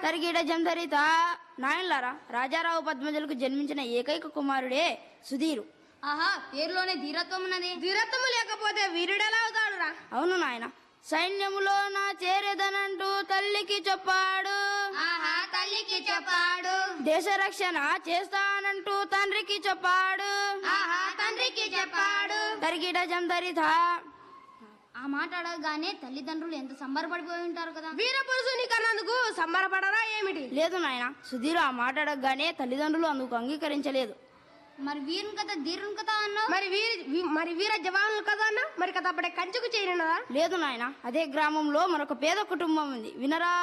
తరిగిడ జంధరిత. నాయనలారా, రాజారావు పద్మజలకు జన్మించిన ఏకైక కుమారుడే సుధీరు. ఆహా, పేరులోనే ధీరత్వం ఉన్నది. ధీరత్వము లేకపోతే వీరుడెలా అవుతాడురా? అవును నాయన. సైన్యములో నా చేరేదనంటూ తల్లికి చెప్పాడు. ఆహా, తల్లికి చెప్పాడు. దేశ రక్షణ చేస్తానంటూ తండ్రికి చెప్పాడు. ఆహా, తండ్రికి చెప్పాడు. తరిగిడ జంధరిత. ఆ మాట అడగగానే తల్లిదండ్రులు ఎంత సంబరపడిపోయి ఉంటారు కదా. వీర పురుషుని కన్నందుకు సంబరపడరా ఏమిటి? లేదు నాయన, సుధీరు ఆ మాట అడగగానే తల్లిదండ్రులు అందుకు అంగీకరించలేదు. మరి వీరుని కథ ధీరుని కథ అన్నావు. మరి వీర జవాన్లు కదా అన్న, మరి కథ అప్పుడే కంచుకు చేరినదా? లేదు నాయన, అదే గ్రామంలో మరొక పేద కుటుంబం ఉంది, వినరా